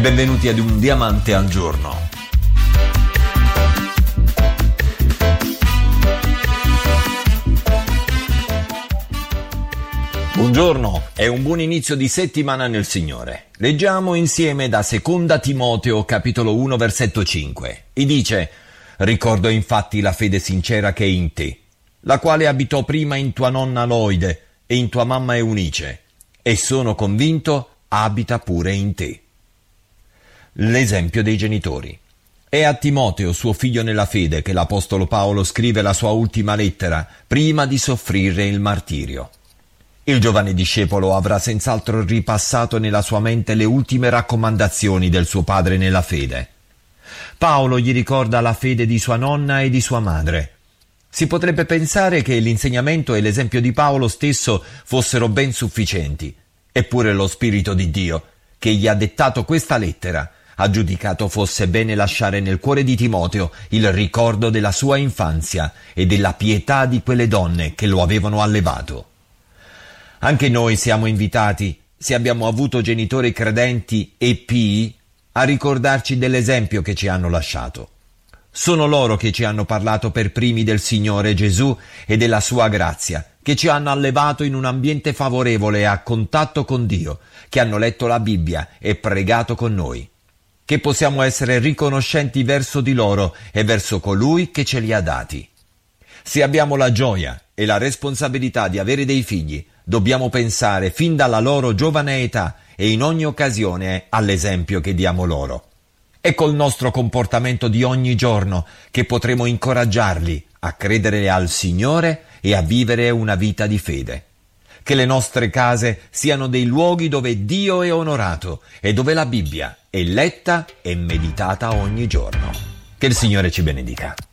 Benvenuti ad Un Diamante al Giorno. Buongiorno, è un buon inizio di settimana nel Signore. Leggiamo insieme da 2 Timoteo, capitolo 1, versetto 5. E dice: «Ricordo infatti la fede sincera che è in te, la quale abitò prima in tua nonna Loide e in tua mamma Eunice, e sono convinto abita pure in te». L'esempio dei genitori. È a Timoteo, suo figlio nella fede, che l'apostolo Paolo scrive la sua ultima lettera, prima di soffrire il martirio. Il giovane discepolo avrà senz'altro ripassato nella sua mente le ultime raccomandazioni del suo padre nella fede. Paolo gli ricorda la fede di sua nonna e di sua madre. Si potrebbe pensare che l'insegnamento e l'esempio di Paolo stesso fossero ben sufficienti. Eppure lo Spirito di Dio, che gli ha dettato questa lettera, ha giudicato fosse bene lasciare nel cuore di Timoteo il ricordo della sua infanzia e della pietà di quelle donne che lo avevano allevato. Anche noi siamo invitati, se abbiamo avuto genitori credenti e pii, a ricordarci dell'esempio che ci hanno lasciato. Sono loro che ci hanno parlato per primi del Signore Gesù e della sua grazia, che ci hanno allevato in un ambiente favorevole a contatto con Dio, che hanno letto la Bibbia e pregato con noi. Che possiamo essere riconoscenti verso di loro e verso colui che ce li ha dati. Se abbiamo la gioia e la responsabilità di avere dei figli, dobbiamo pensare fin dalla loro giovane età e in ogni occasione all'esempio che diamo loro. È col nostro comportamento di ogni giorno che potremo incoraggiarli a credere al Signore e a vivere una vita di fede. Che le nostre case siano dei luoghi dove Dio è onorato e dove la Bibbia è letta e meditata ogni giorno. Che il Signore ci benedica.